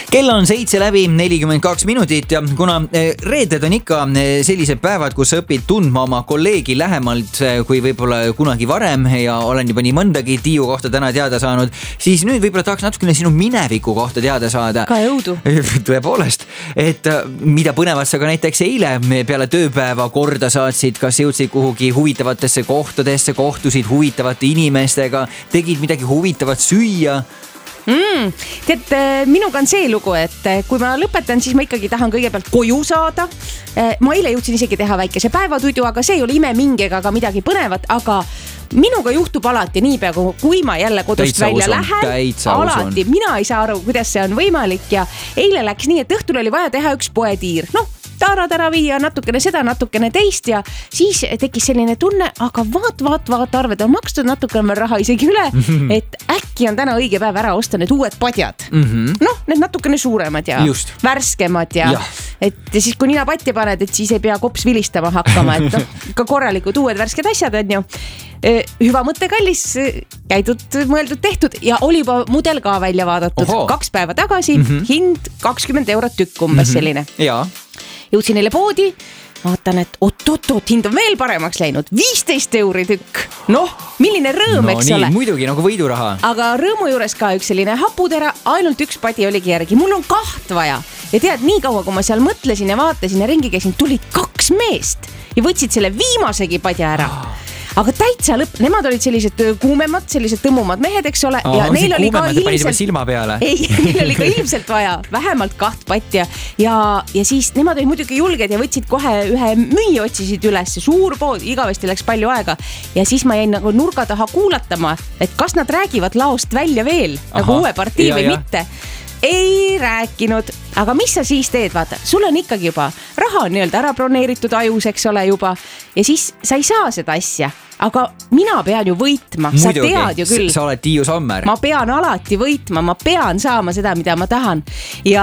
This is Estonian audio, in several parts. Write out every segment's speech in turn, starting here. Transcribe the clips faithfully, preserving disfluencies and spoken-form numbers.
Kell on seitse läbi nelikümmend kaks minutit ja kuna reeded on ikka sellised päevad, kus õpid tundma oma kolleegi lähemalt kui võib-olla kunagi varem ja olen juba nii mõndagi Tiiu kohta täna teada saanud, siis nüüd võib-olla tahaks natukene sinu mineviku kohta teada saada. Ka jõudu. Tõepoolest, et mida põnevat sa ka näiteks eile peale tööpäeva korda saatsid, kas jõudsid kuhugi huvitavatesse kohtadesse, kohtusid huvitavate inimestega, tegid midagi huvitavat süüa? Mm, tead, minuga on see lugu, et kui ma lõpetan, siis ma ikkagi tahan kõigepealt koju saada. Ma eile jõudsin isegi teha väikese päevatuidu, aga see ei ole ime mingi ega ka midagi põnevat, aga minuga juhtub alati niipea, kui ma jälle kodust täitsa välja usun, lähen, alati usun. Mina ei saa aru, kuidas see on võimalik ja eile läks nii, et õhtul oli vaja teha üks poetiir. Noh, taarad ära viia natukene seda, natukene teist ja siis tekkis selline tunne, aga vaat, vaat, vaat arved on makstud, natukene veel raha isegi üle, mm-hmm. et äkki on täna õige päev ära osta need uued padjad. Mm-hmm. Noh, need natukene suuremad ja Just. värskemad ja, ja. et siis kui nina patti paned, et siis ei pea kops vilistama hakkama, et noh, ka korralikud uued värsked asjad on ju. Hüva mõte kallis, käidud, mõeldud, tehtud ja oli juba mudel ka välja vaadatud. Oho. Kaks päeva tagasi, mm-hmm. hind kakskümmend eurot tükk umbes mm-hmm. selline. Jaa. Jõudsin neile poodi, vaatan, et oot-oot-oot, hind on veel paremaks läinud, viisteist euri tükk. Noh, milline rõõm, no, eks nii, ole. Muidugi, nagu võiduraha. Aga rõõmu juures ka üks selline haputera, ainult üks padi oligi järgi. Mul on kaht vaja. Ja tead, nii kaua, kui ma seal mõtlesin ja vaatasin ja ringi käisin, tulid kaks meest ja võtsid selle viimasegi padja ära. Aga täitsa lõpp, nemad olid sellised kuumemad, sellised tõmmumad mehed, eks ole. Oh, ja neil oli ka ilmselt... silma peale. Ei, neil oli ka ilmselt vaja vähemalt kaht patja. Ja, ja siis nemad olid muidugi julged ja võtsid kohe ühe müüi otsisid üles. Suur pood, igavesti läks palju aega. Ja siis ma jäin nagu nurga taha kuulatama, et kas nad räägivad laost välja veel, Aha, nagu uue partii ja, või ja. mitte. Ei rääkinud, aga mis sa siis teed, vaata, sul on ikkagi juba raha on nii-öelda ära broneeritud ajus, eks ole juba ja siis sa ei saa seda asja, aga mina pean ju võitma, Muidugi, sa tead ju küll. Sa oled Tiiu Sommer. Ma pean alati võitma, ma pean saama seda, mida ma tahan ja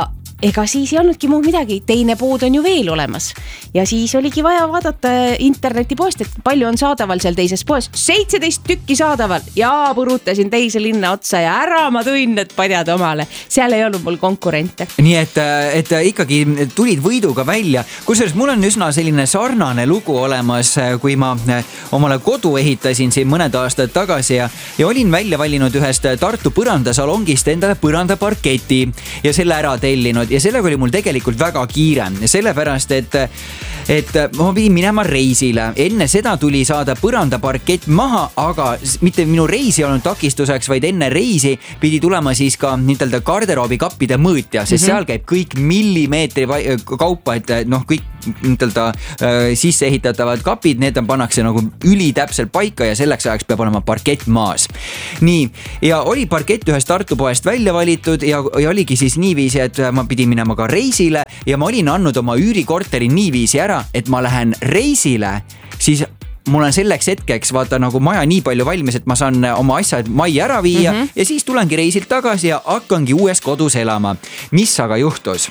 ega siis ei olnudki muud midagi, teine pood on ju veel olemas ja siis oligi vaja vaadata internetipoest, et palju on saadaval seal teises poes, seitseteist tükki saadaval ja põrutasin teise linna otsa ja ära ma tõin need padjad omale, seal ei olnud mul konkurente. Nii et, et ikkagi tulid võiduga välja, kusjuures mul on üsna selline sarnane lugu olemas, kui ma omale kodu ehitasin siin mõned aastad tagasi ja, ja olin välja valinud ühest Tartu põrandasalongist endale põrandaparketi ja selle ära tellinud ja sellega oli mul tegelikult väga kiire, sellepärast, et, et ma pidin minema reisile. Enne seda tuli saada põrandaparkett maha, aga mitte minu reisi ei olnud takistuseks, vaid enne reisi pidi tulema siis ka niitelda garderoobikappide mõõtja, sest mm-hmm. seal käib kõik millimeetri kaupa, et noh, kõik niitelda sisse ehitatavad kapid, need on pannakse nagu ülitäpselt paika ja selleks ajaks peab olema parkett maas. Nii, ja oli parkett ühest Tartu poest välja valitud ja, ja oligi siis niiviisi, et ma pidin minema ka reisile ja ma olin andnud oma üürikorteri niiviisi ära, et ma lähen reisile, siis mul on selleks hetkeks vaata nagu maja nii palju valmis, et ma saan oma asjad majja ära viia mm-hmm. ja siis tulengi reisilt tagasi ja hakkangi uues kodus elama. Mis aga juhtus?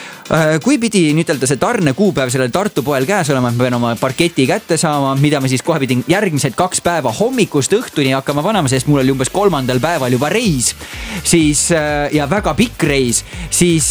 Kui pidi nüütelda see tarne kuupäev sellel Tartu poel käes olema, et ma pean oma parketi kätte saama, mida ma siis kohe pidin järgmised kaks päeva hommikust õhtuni hakkama panema, sest mul oli umbes kolmandal päeval juba reis, siis, ja väga pikk reis, siis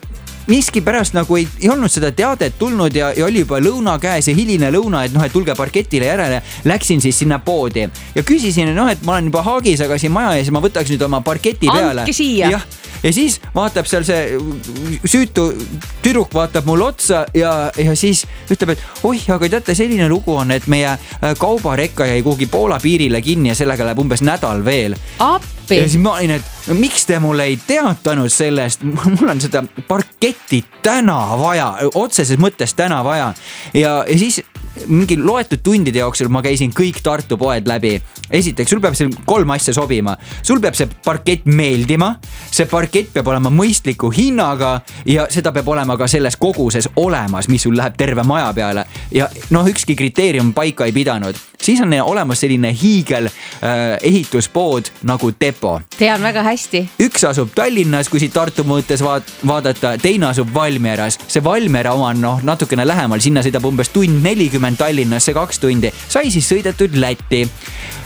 miski pärast nagu ei, ei olnud seda teadet tulnud ja, ja oli juba lõuna käes ja hiline lõuna, et noh, et tulge parketile järele, läksin siis sinna poodi ja küsisin, noh, et ma olen juba haagis, aga siin maja ees ma võtaks nüüd oma parketi peale. Andke siia. Ja, ja siis vaatab seal see süütu tüdruk vaatab mul otsa ja, ja siis ütleb, et oih, aga teate, selline lugu on, et meie kaubarekka jäi kuhugi Poola piirile kinni ja sellega läheb umbes nädal veel. Appi. Ja siis ma olin, et miks te mulle ei teatanud sellest, mul on seda parketti täna vaja, otseses mõttes täna vaja ja, ja siis mingi loetud tundide jooksul ma käisin kõik Tartu poed läbi. Esiteks, sul peab see kolm asja sobima. Sul peab see parkett meeldima, see parkett peab olema mõistliku hinnaga ja seda peab olema ka selles koguses olemas, mis sul läheb terve maja peale. Ja noh, ükski kriteerium paika ei pidanud. Siis on olemas selline hiigel äh, ehituspood nagu Depo. Tean väga hästi. Üks asub Tallinnas, kui siit Tartu mõõtes vaat- vaadata, teine asub Valmieras. See Valmiera oma on noh, natukene lähemal, sinna sõidab umbes tund nelikümmend Tallinnasse kaks tundi. Sai siis sõidetud Lätti.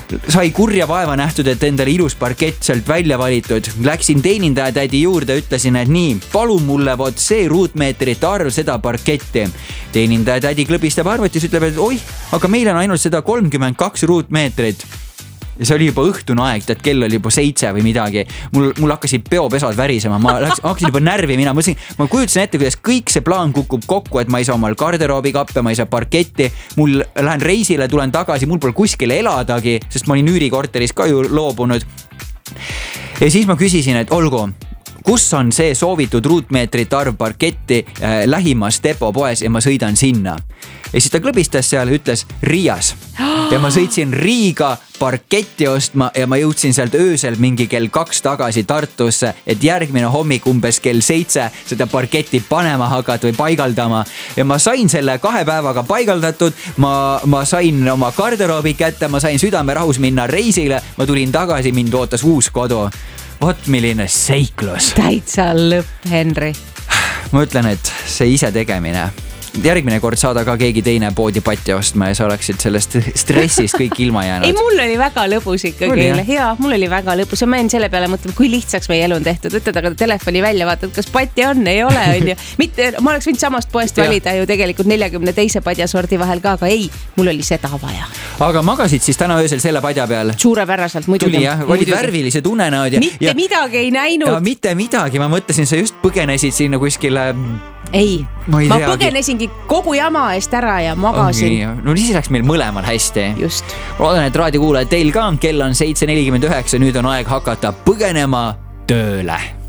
sai kurja vaeva nähtud, et endale ilus parkett sealt välja valitud. Läksin teenindaja tädi juurde, ütlesin, et nii, palun mulle vot see ruutmeetrit arv seda parketti. Teenindaja tädi klõbistab arvutis, ütleb, et oih, aga meil on ainult seda kolmkümmend kaks ruutmeetrit. Ja see oli juba õhtune aeg, tead, kell oli juba seitse või midagi. Mul, mul hakkasid peopesad värisema, ma läks, hakkasin juba närvi mina. Mõtlesin, ma kujutasin ette, kuidas kõik see plaan kukub kokku, et ma ei saa omal garderoobi kappe, ma ei saa parketti. Mul lähen reisile, tulen tagasi, mul pole kuskile eladagi, sest ma olin üürikorteris ka ju loobunud. Ja siis ma küsisin, et olgu, kus on see soovitud ruutmeetrit arv parketti äh, lähimas depopoes ja ma sõidan sinna. Ja siis ta klõbistas seal ja ütles Riias. Ja ma sõitsin Riiga parketti ostma ja ma jõudsin sealt öösel mingi kell kaks tagasi Tartusse, et järgmine hommik umbes kell seitse seda parketti panema hakata või paigaldama. Ja ma sain selle kahe päevaga paigaldatud, ma, ma sain oma garderoobi kätte, ma sain südame rahus minna reisile, ma tulin tagasi, mind ootas uus kodu. Vot milline seiklus. Täitsa lõpp, Henri. Ma ütlen, et see ise tegemine. Järgmine kord saada ka keegi teine poodi patti ostma ja sa oleksid sellest stressist kõik ilma jäänud. Ei, mul oli väga lõbus ikkagi. Hea, mul oli väga lõbus. Ja ma jäin selle peale mõtlema, kui lihtsaks meie elu on tehtud. Võtad aga telefoni välja, vaatad, kas patti on, ei ole. On ju. Mitte, ma oleks võinud samast poest valida ju tegelikult neljakümne teise padjasordi vahel ka, aga ei, mul oli seda vaja. Aga magasid siis täna öösel selle padja peal? Suurepäraselt, muidugi. Tuli jah, olid värvilised unenäod. Ja, mitte ja, midagi ei näinud. Ja, mitte midagi, ma mõtlesin, sa just põgenesid sinna kuskile... Ei, ma, ma põgenesingi kogu jama eest ära ja magasin. Okay. No siis läks meil mõlemal hästi. Just. Loodan, et raadiokuulajad teil ka, kell on seitse nelikümmend üheksa, nüüd on aeg hakata põgenema tööle.